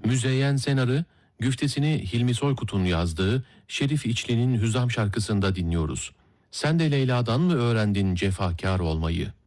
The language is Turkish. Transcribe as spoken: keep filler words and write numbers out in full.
Müzeyyen Senar'ı güftesini Hilmi Soykut'un yazdığı Şerif İçli'nin Hüzam şarkısında dinliyoruz. Sen de Leyla'dan mı öğrendin cefakar olmayı?